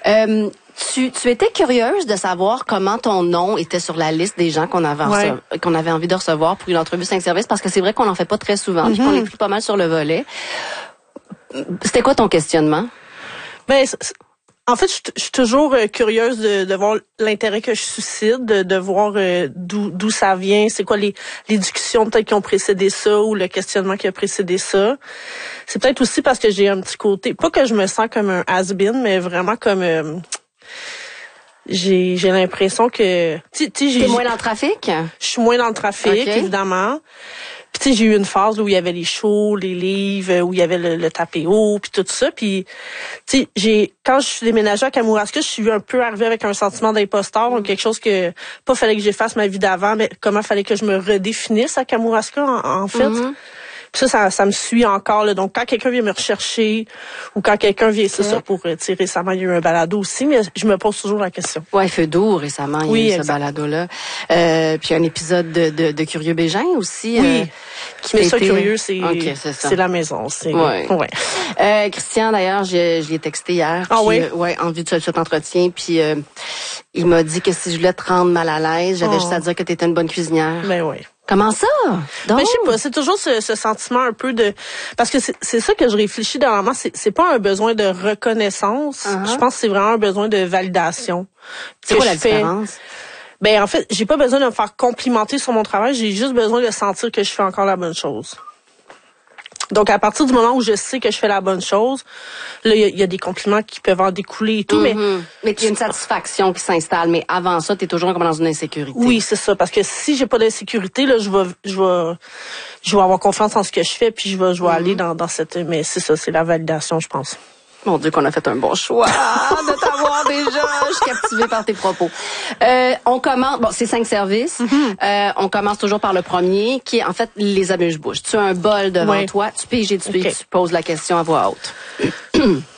Tu étais curieuse de savoir comment ton nom était sur la liste des gens qu'on avait envie de recevoir pour une entrevue 5 services, parce que c'est vrai qu'on n'en fait pas très souvent, puis qu'on est pris pas mal sur le volet. C'était quoi ton questionnement? Ben, en fait, je suis toujours curieuse de voir l'intérêt que je suscite, de voir d'où ça vient, c'est quoi les discussions peut-être qui ont précédé ça ou le questionnement qui a précédé ça. C'est peut-être aussi parce que j'ai un petit côté, pas que je me sens comme un has-been, mais vraiment comme j'ai l'impression que T'es moins dans le trafic? Je suis moins dans le trafic, évidemment. Puis tu sais, j'ai eu une phase là, où il y avait les shows, les livres, où il y avait le tapis haut, puis tout ça. Puis tu sais, quand je suis déménagée à Kamouraska, je suis un peu arrivée avec un sentiment d'imposteur, donc quelque chose que pas fallait que j'efface ma vie d'avant, mais comment fallait que je me redéfinisse à Kamouraska en fait. Puis ça me suit encore là. Donc quand quelqu'un vient me rechercher ou quand quelqu'un vient ça pour récemment il y a eu un balado aussi, mais je me pose toujours la question. Ouais, Feu d'eau récemment, il y a eu ce balado là. Puis un épisode de Curieux Bégin aussi. Oui. Mais ça curieux c'est la maison, c'est Christian d'ailleurs, je l'ai texté hier. Ah puis, en vue de cet entretien, puis il m'a dit que si je voulais te rendre mal à l'aise, j'avais juste à dire que tu étais une bonne cuisinière. Ben oui. Comment ça? Donc? Ben, je sais pas, c'est toujours ce sentiment un peu de... Parce que c'est ça que je réfléchis dernièrement, c'est pas un besoin de reconnaissance, je pense que c'est vraiment un besoin de validation. C'est quoi la différence? Ben en fait, j'ai pas besoin de me faire complimenter sur mon travail, j'ai juste besoin de sentir que je fais encore la bonne chose. Donc, à partir du moment où je sais que je fais la bonne chose, là, il y a des compliments qui peuvent en découler et tout, mais il y a une satisfaction qui s'installe. Mais avant ça, t'es toujours comme dans une insécurité. Oui, c'est ça. Parce que si j'ai pas d'insécurité, là, je vais avoir confiance en ce que je fais, puis je vais aller dans cette... Mais c'est ça, c'est la validation, je pense. Mon Dieu, qu'on a fait un bon choix de t'avoir déjà. Je suis captivée par tes propos. On commence, c'est 5 services. On commence toujours par le premier, qui est en fait les amuse-bouches. Tu as un bol devant toi, tu piges et tu poses la question à voix haute.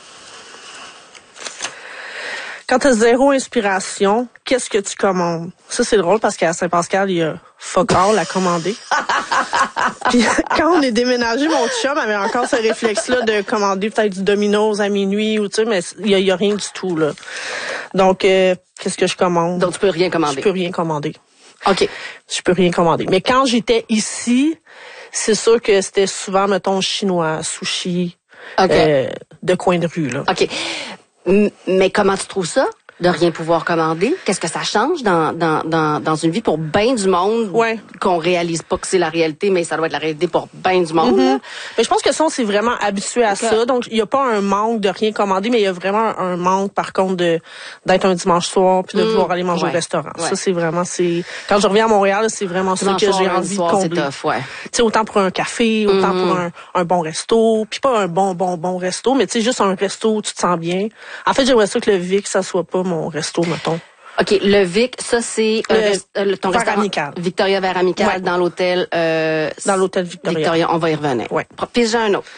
Quand tu as zéro inspiration, qu'est-ce que tu commandes? Ça, c'est drôle parce qu'à Saint-Pascal, il y a fuck all à commander. Puis quand on est déménagé, mon chum avait encore ce réflexe-là de commander peut-être du Domino's à minuit ou tu sais, mais il y a rien du tout là. Donc qu'est-ce que je commande? Donc tu peux rien commander. Je peux rien commander. OK. Je peux rien commander. Mais quand j'étais ici, c'est sûr que c'était souvent mettons chinois, sushi, de coin de rue là. OK. Mais comment tu trouves ça? De rien pouvoir commander? Qu'est-ce que ça change dans une vie pour bien du monde qu'on réalise pas que c'est la réalité, mais ça doit être la réalité pour bien du monde? Mais je pense que ça, on s'est vraiment habitué à ça. Donc, il y a pas un manque de rien commander, mais il y a vraiment un manque, par contre, d'être un dimanche soir puis de vouloir aller manger au restaurant. Ça, c'est vraiment, quand je reviens à Montréal, c'est vraiment ça que j'ai envie de combler. C'est tough, tu sais, autant pour un café, autant pour un bon resto, puis pas un bon resto, mais tu sais, juste un resto où tu te sens bien. En fait, j'aimerais ça que le Vic, ça soit pas mon resto, mettons. OK, le Vic, ça c'est ton restaurant amical. Victoria Vers Amical dans l'hôtel dans l'hôtel Victoria. On va y revenir. Ouais. Puis-je un autre.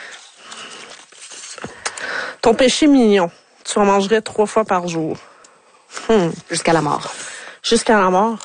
Ton péché mignon, tu en mangerais 3 fois par jour. Jusqu'à la mort. Jusqu'à la mort.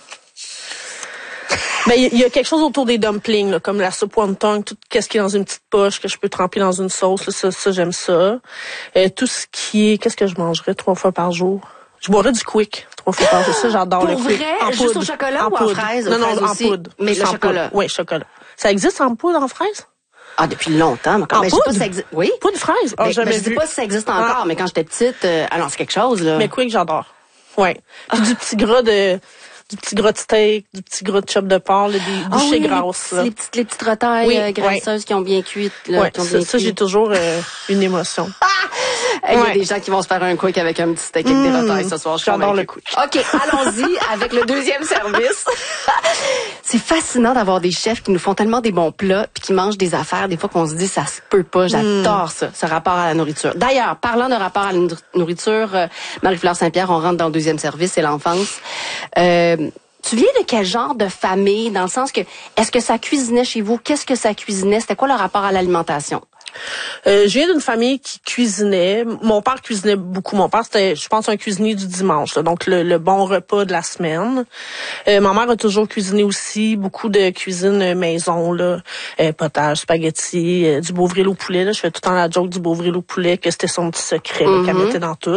Ben, il y a quelque chose autour des dumplings, là, comme la soupe wonton, tout ce qui est dans une petite poche que je peux tremper dans une sauce, là, ça j'aime ça. Tout ce qui est, qu'est-ce que je mangerais 3 fois par jour? Je boirais du Quick 3 fois par jour. Ça, j'adore le Quick. Pour vrai? Juste au chocolat ou en fraise? Non, en poudre. Mais le chocolat? Oui, chocolat. Ça existe en poudre, en fraise? Ah, depuis longtemps. Mais en je sais pas si ça existe. Oui? Poudre fraise? Je sais pas si ça existe encore, mais quand j'étais petite, alors c'est quelque chose, là. Mais Quick, j'adore. Ouais. Puis du petit gras de steak, du petit gras de chop de porc, des bouchées grasses. Les petites retailles graisseuses qui ont bien cuit. Là, ça j'ai toujours une émotion. Il y a des gens qui vont se faire un quick avec un petit steak avec des retailles ce soir. J'adore le quick. OK, allons-y avec le deuxième service. C'est fascinant d'avoir des chefs qui nous font tellement des bons plats puis qui mangent des affaires des fois qu'on se dit ça se peut pas. J'adore ça, ce rapport à la nourriture. D'ailleurs, parlant de rapport à la nourriture, Marie-Fleur Saint-Pierre, on rentre dans le deuxième service, c'est l'enfance. Tu viens de quel genre de famille, dans le sens que, est-ce que ça cuisinait chez vous? Qu'est-ce que ça cuisinait? C'était quoi le rapport à l'alimentation? Je viens d'une famille qui cuisinait. Mon père cuisinait beaucoup. Mon père, c'était, je pense, un cuisinier du dimanche, là, donc le bon repas de la semaine. Ma mère a toujours cuisiné aussi, beaucoup de cuisine maison, là, potage, spaghetti, du Beauvril au poulet. Là. Je fais tout le temps la joke du Beauvril au poulet, que c'était son petit secret là, qu'elle mettait dans tout.